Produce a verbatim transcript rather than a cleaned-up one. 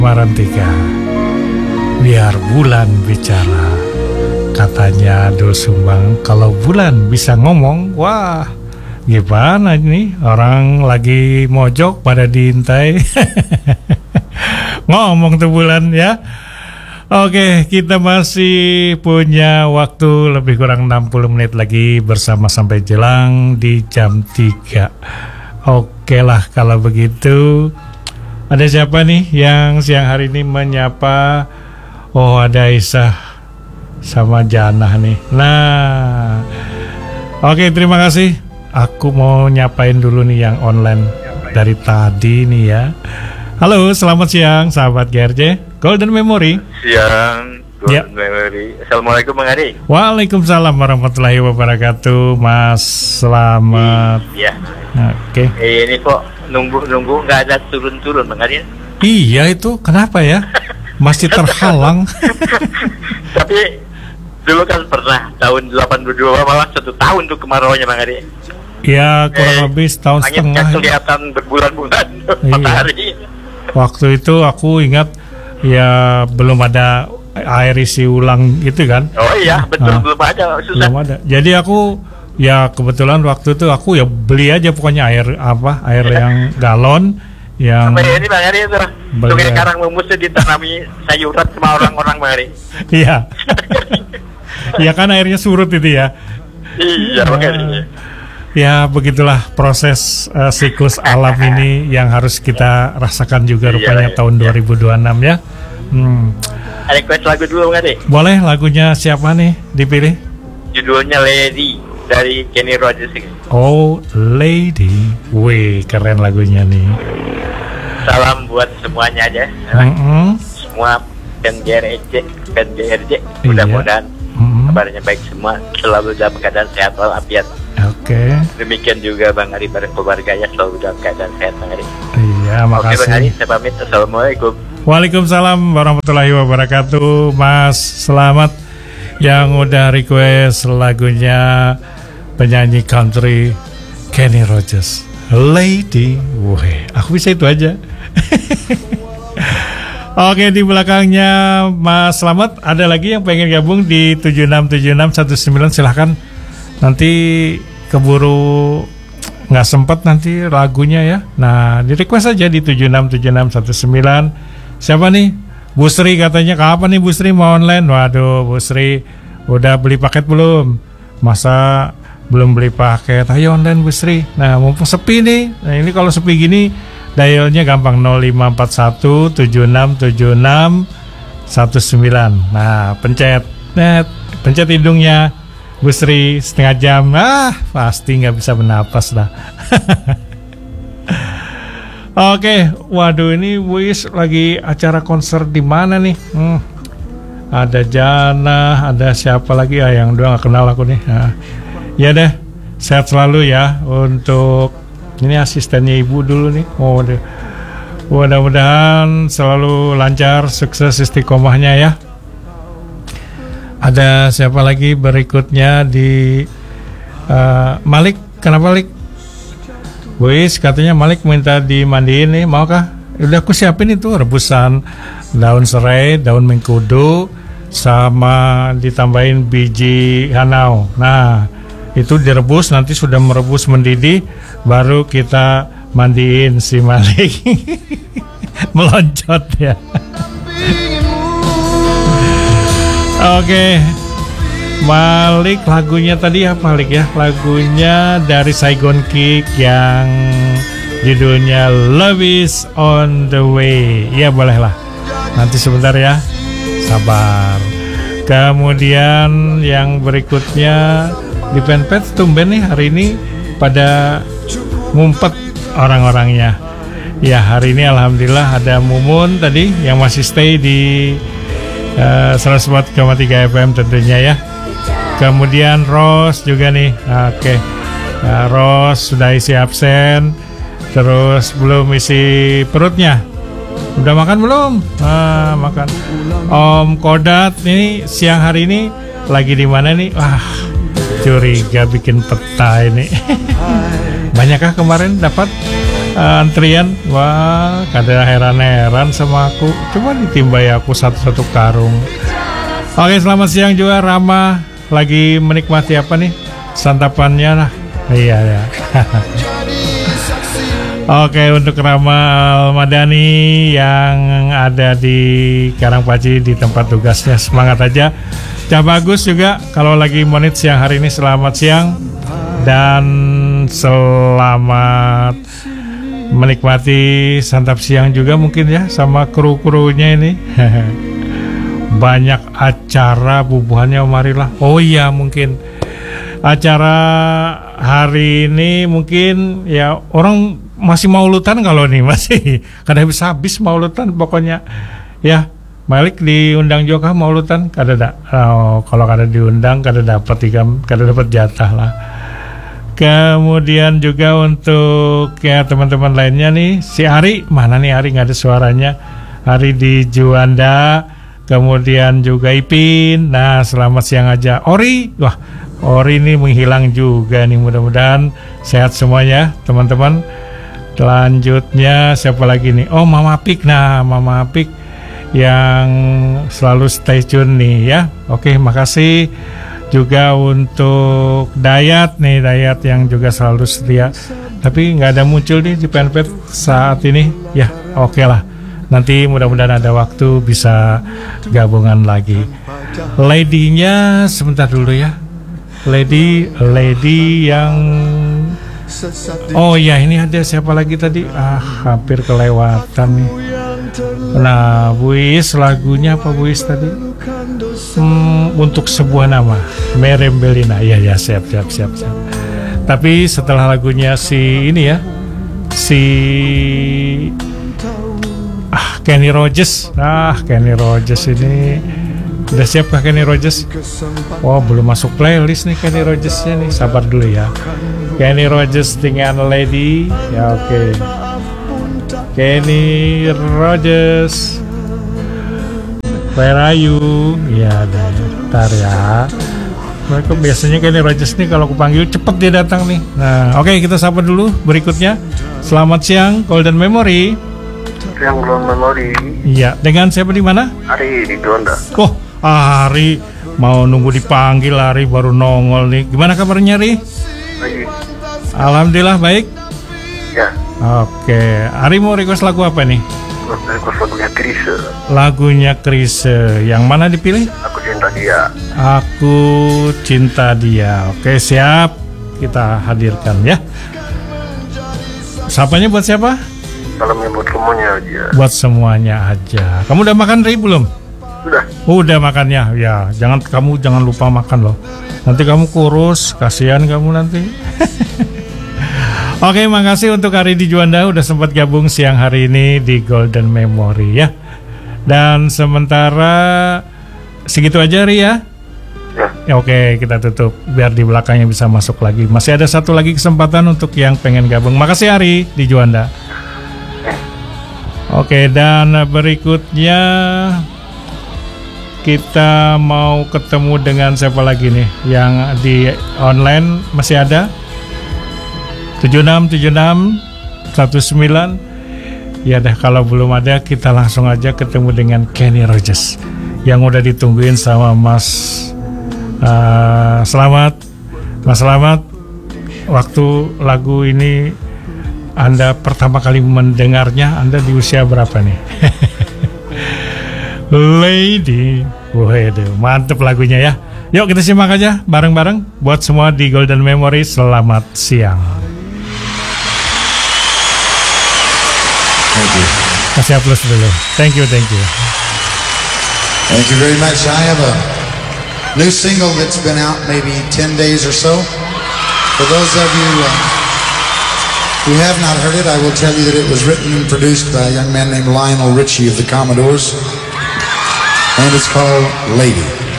Marantika, biar bulan bicara. Katanya Dul Sumbang, kalau bulan bisa ngomong, wah gimana ini? Orang lagi mojok pada diintai. Ngomong tuh bulan ya. Oke, kita masih punya waktu lebih kurang enam puluh menit lagi bersama sampai jelang di jam tiga. Oke lah kalau begitu. Ada siapa nih yang siang hari ini menyapa? Oh, ada Aisyah sama Janah nih. Nah, oke, terima kasih. Aku mau nyapain dulu nih yang online dari tadi nih ya. Halo, selamat siang sahabat G R J Golden Memory. Siang Golden ya. Memory. Assalamualaikum Bang Ari. Waalaikumsalam warahmatullahi wabarakatuh. Mas, selamat. Iya. Oke. Eh, ini kok nunggu-nunggu nggak ada turun-turun Bang Ari. Iya itu, kenapa ya? Masih terhalang. Tapi dulu kan pernah tahun delapan puluh dua malah satu tahun tuh kemarauannya Bang Ari. Ya kurang eh, lebih setahun setengah. Langit kelihatan berbulan-bulan matahari. Waktu itu aku ingat ya belum ada air isi ulang gitu kan. Oh iya betul, nah, belum ada, susah. Belum ada. Jadi aku ya kebetulan waktu itu aku ya beli aja pokoknya air apa air ya. Yang galon yang. Sampai ini Bang Ari itu. Sungai Karang Memusu ditanami sayuran sama orang-orang Bang Ari. Iya. Ya kan airnya surut itu ya. Iya Bang Ari. Ya begitulah proses uh, siklus alam ini yang harus kita rasakan juga rupanya iya, tahun iya. dua ribu dua puluh enam ya. Hmm. Ada request lagu dulu nggak deh? Boleh, lagunya siapa nih dipilih? Judulnya Lady dari Kenny Rogers. Oh Lady, wih keren lagunya nih. Salam buat semuanya aja. Mm-hmm. Semua fan G R J, fan G R J, mudah-mudahan mm-hmm. kabarnya baik semua, selalu dalam keadaan sehat walafiat. Oke. Okay. Demikian juga Bang Ari pada keluarganya selalu dalam keadaan sehat Bang Ari. Iya, makasih. Oke Bang Ari, saya pamit. Assalamualaikum. Waalaikumsalam warahmatullahi wabarakatuh. Mas, selamat yang udah request lagunya penyanyi country Kenny Rogers, Lady. Wah, aku bisa itu aja. Oke, di belakangnya Mas Slamet ada lagi yang pengen gabung di tujuh enam tujuh enam satu sembilan, silahkan. Nanti keburu nggak sempat nanti lagunya ya. Nah, di request aja di tujuh enam tujuh enam satu sembilan. Siapa nih? Bu Sri katanya, kapan nih Bu Sri mau online? Waduh, Bu Sri udah beli paket belum? Masa belum beli paket? Ayo online Bu Sri. Nah, mumpung sepi nih. Nah, ini kalau sepi gini dialnya gampang nol lima empat satu tujuh enam tujuh enam satu sembilan. Nah, pencet net, pencet hidungnya Bu Sri setengah jam, ah pasti nggak bisa bernapas lah. Oke, waduh ini Wis lagi acara konser di mana nih? Hmm. Ada Jana, ada siapa lagi? Ah, yang dua nggak kenal aku nih. Nah, ya deh, sehat selalu ya untuk ini asistennya ibu dulu nih. Oh deh, mudah-mudahan selalu lancar, sukses istiqomahnya ya. Ada siapa lagi berikutnya di uh, Malik? Kenapa Malik? Wis katanya Malik minta dimandiin nih, mau kah? Udah aku siapin itu rebusan daun serai, daun mengkudu, sama ditambahin biji hanau. Nah itu direbus, nanti sudah merebus mendidih, baru kita mandiin si Malik. Meloncat ya. Oke, Malik lagunya tadi apa Malik ya? Lagunya dari Saigon Kick yang judulnya Love Is On The Way. Ya bolehlah, nanti sebentar ya, sabar. Kemudian yang berikutnya di fanpage tumben nih hari ini pada ngumpet orang-orangnya. Ya hari ini alhamdulillah ada Mumun tadi yang masih stay di Uh, seratus empat koma tiga F M tentunya ya. Kemudian Ros juga nih. Oke okay. Nah, Ros sudah isi absen. Terus belum isi perutnya. Udah makan belum? Ah, makan. Om Kodat ini siang hari ini lagi di mana nih? Wah, curiga bikin peta ini. Banyakkah kemarin dapat? antrian. Wah, kada heran-heran sama aku. Coba ditimbai aku satu-satu karung. Oke, selamat siang juga Rama. Lagi menikmati apa nih? Santapannya lah. Iya ya. Oke, untuk Rama Almadani yang ada di Karangpaci di tempat tugasnya, semangat aja. Cah Bagus juga kalau lagi monit siang hari ini, selamat siang dan selamat menikmati santap siang juga mungkin ya sama kru-krunya ini. Banyak acara bubuhannya, marilah. Oh iya, mungkin acara hari ini mungkin ya orang masih maulutan kalau nih masih kada habis-habis maulutan pokoknya ya. Malik diundang juga maulutan kada da. Oh, kalau kada diundang kada dapat ikam, kada dapat jatah lah. Kemudian juga untuk ya teman-teman lainnya nih, si Ari mana nih? Ari nggak ada suaranya. Ari di Juanda. Kemudian juga Ipin. Nah, selamat siang aja. Ori, wah, Ori ini menghilang juga nih. Mudah-mudahan sehat semuanya, teman-teman. Selanjutnya siapa lagi nih? Oh, Mama Pik. Nah, Mama Pik yang selalu stay tune nih ya. Oke, makasih juga untuk Dayat nih, Dayat yang juga selalu setia. Tapi nggak ada muncul nih di fanpage saat ini. Ya, oke lah. Nanti mudah-mudahan ada waktu bisa gabungan lagi. Lady-nya sebentar dulu ya. Lady, lady yang oh ya, ini ada siapa lagi tadi? Ah, hampir kelewatan nih. Nah, Buis, lagunya apa Buis tadi? Hmm, untuk sebuah nama, Merembelina. Ya ya, siap siap siap siap. Tapi setelah lagunya si ini ya, si ah Kenny Rogers. Ah, Kenny Rogers ini udah siap kah Kenny Rogers? Oh, belum masuk playlist nih Kenny Rogersnya nih. Sabar dulu ya. Kenny Rogers dengan Lady. Ya oke. Okay. Kenny Rogers, where are you? Ya, bentar ya. Mereka biasanya Kenny Rogers nih kalau aku panggil cepet dia datang nih. Nah, oke okay, kita sapa dulu berikutnya. Selamat siang Golden Memory. Siang Golden Memory. Iya, dengan siapa di mana? Ari di Juanda. Oh, Ari mau nunggu dipanggil, Ari baru nongol nih. Gimana kabarnya, Ri? Baik. Alhamdulillah baik. Ya. Oke, Ari mau request lagu apa nih? Request lagunya Krise. Lagunya Krise. Yang mana dipilih? Aku cinta dia. Aku cinta dia. Oke, siap. Kita hadirkan ya. Sapanya buat siapa? Salamnya buat semuanya aja. Buat semuanya aja. Kamu udah makan, Ri, belum? Sudah. Udah makannya. Ya, jangan kamu jangan lupa makan loh. Nanti kamu kurus, kasihan kamu nanti. Oke, makasih untuk Ari di Juanda udah sempat gabung siang hari ini di Golden Memory ya. Dan sementara segitu aja, Ri ya. Ya. Oke, kita tutup biar di belakangnya bisa masuk lagi. Masih ada satu lagi kesempatan untuk yang pengen gabung. Makasih Ari di Juanda. Oke, dan berikutnya kita mau ketemu dengan siapa lagi nih? Yang di online masih ada? tujuh enam tujuh enam satu sembilan. Ya deh, kalau belum ada kita langsung aja ketemu dengan Kenny Rogers yang udah ditungguin sama Mas uh, Selamat. Mas Selamat, waktu lagu ini Anda pertama kali mendengarnya, Anda di usia berapa nih? Lady, waduh, mantep lagunya ya. Yuk kita simak aja bareng-bareng. Buat semua di Golden Memory, selamat siang. Thank you. Kasih aplaus dulu. Thank you, thank you. Thank you very much. I have a new single that's been out maybe ten days or so. For those of you uh, who have not heard it, I will tell you that it was written and produced by a young man named Lionel Richie of the Commodores. And it's called Lady.